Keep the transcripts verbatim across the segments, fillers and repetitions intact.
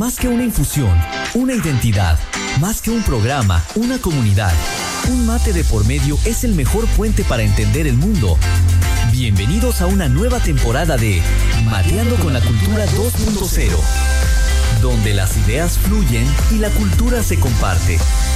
Más que una infusión, una identidad. Más que un programa, una comunidad. Un mate de por medio es el mejor puente para entender el mundo. Bienvenidos a una nueva temporada de Mateando con la Cultura dos punto cero, donde las ideas fluyen y la cultura se comparte.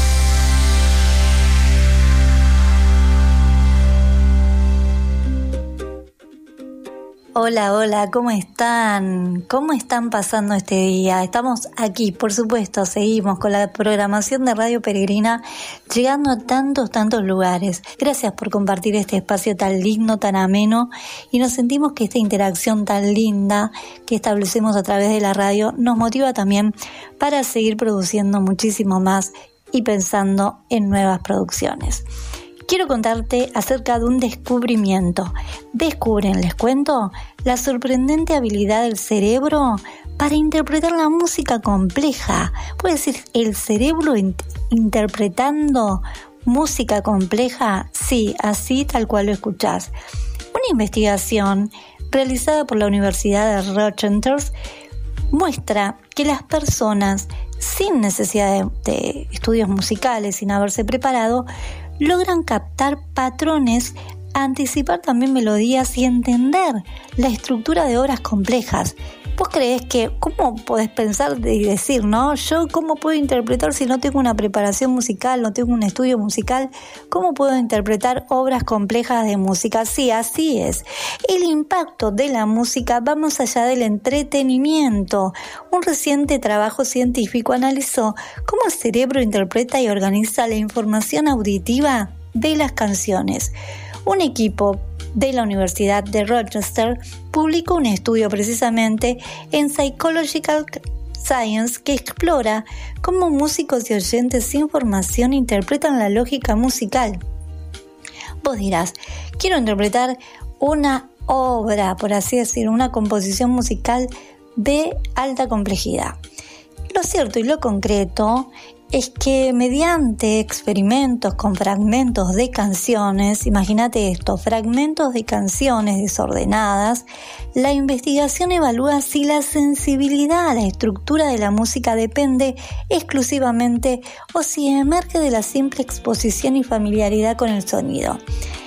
Hola, hola, ¿cómo están? ¿Cómo están pasando este día? Estamos aquí, por supuesto, seguimos con la programación de Radio Peregrina, llegando a tantos, tantos lugares. Gracias por compartir este espacio tan lindo, tan ameno, y nos sentimos que esta interacción tan linda que establecemos a través de la radio nos motiva también para seguir produciendo muchísimo más y pensando en nuevas producciones. Quiero contarte acerca de un descubrimiento. Descubren, les cuento, la sorprendente habilidad del cerebro para interpretar la música compleja. Puede decir, ¿el cerebro in- interpretando música compleja? Sí, así tal cual lo escuchás. Una investigación realizada por la Universidad de Rochester muestra que las personas sin necesidad de, de estudios musicales, sin haberse preparado, logran captar patrones, anticipar también melodías y entender la estructura de obras complejas. ¿Vos creés que, cómo podés pensar y decir, no? Yo, ¿cómo puedo interpretar si no tengo una preparación musical, no tengo un estudio musical? ¿Cómo puedo interpretar obras complejas de música? Sí, así es. El impacto de la música va más allá del entretenimiento. Un reciente trabajo científico analizó cómo el cerebro interpreta y organiza la información auditiva de las canciones. Un equipo de la Universidad de Rochester publicó un estudio precisamente en Psychological Science que explora cómo músicos y oyentes sin formación interpretan la lógica musical. Vos dirás, quiero interpretar una obra, por así decirlo, una composición musical de alta complejidad. Lo cierto y lo concreto es que mediante experimentos con fragmentos de canciones, imagínate esto, fragmentos de canciones desordenadas, la investigación evalúa si la sensibilidad a la estructura de la música depende exclusivamente o si emerge de la simple exposición y familiaridad con el sonido.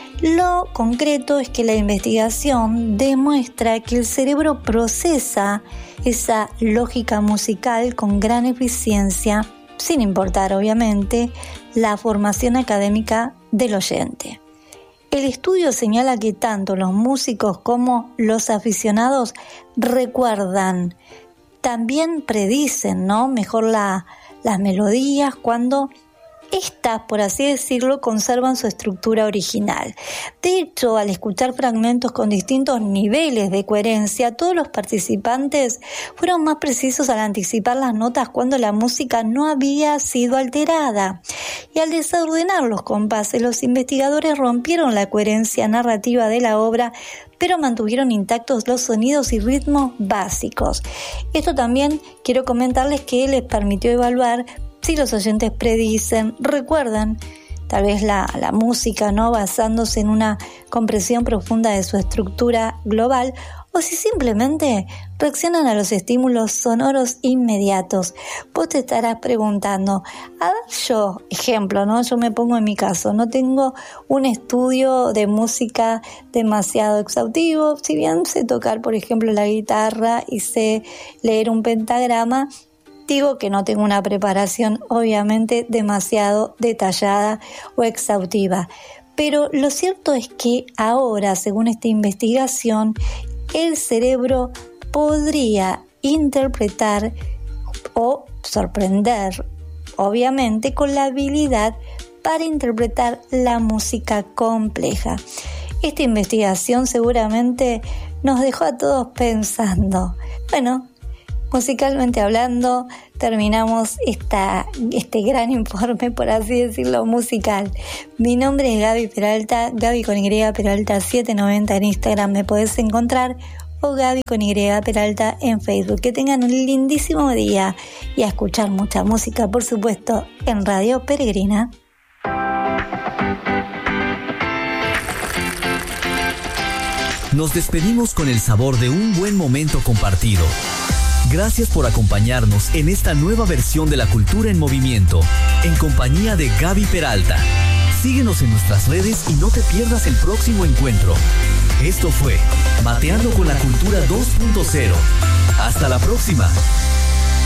Lo concreto es que la investigación demuestra que el cerebro procesa esa lógica musical con gran eficiencia, sin importar obviamente la formación académica del oyente. El estudio señala que tanto los músicos como los aficionados recuerdan, también predicen, ¿no? mejor la, las melodías cuando estas, por así decirlo, conservan su estructura original. De hecho, al escuchar fragmentos con distintos niveles de coherencia, todos los participantes fueron más precisos al anticipar las notas cuando la música no había sido alterada. Y al desordenar los compases, los investigadores rompieron la coherencia narrativa de la obra, pero mantuvieron intactos los sonidos y ritmos básicos. Esto también quiero comentarles que les permitió evaluar si los oyentes predicen, recuerdan tal vez la, la música, ¿no? basándose en una comprensión profunda de su estructura global, o si simplemente reaccionan a los estímulos sonoros inmediatos. Vos te estarás preguntando, a ver, yo, ejemplo, ¿no? Yo me pongo en mi caso, no tengo un estudio de música demasiado exhaustivo, si bien sé tocar, por ejemplo, la guitarra y sé leer un pentagrama, digo que no tengo una preparación obviamente demasiado detallada o exhaustiva. Pero lo cierto es que ahora, según esta investigación, el cerebro podría interpretar o sorprender, obviamente, con la habilidad para interpretar la música compleja. Esta investigación seguramente nos dejó a todos pensando. Bueno, musicalmente hablando, terminamos esta, este gran informe, por así decirlo, musical. Mi nombre es Gaby Peralta, Gaby con Y, Peralta setecientos noventa en Instagram me podés encontrar, o Gaby con Y Peralta en Facebook. Que tengan un lindísimo día y a escuchar mucha música, por supuesto, en Radio Peregrina. Nos despedimos con el sabor de un buen momento compartido. Gracias por acompañarnos en esta nueva versión de La Cultura en Movimiento, en compañía de Gaby Peralta. Síguenos en nuestras redes y no te pierdas el próximo encuentro. Esto fue Mateando con la Cultura dos punto cero. Hasta la próxima.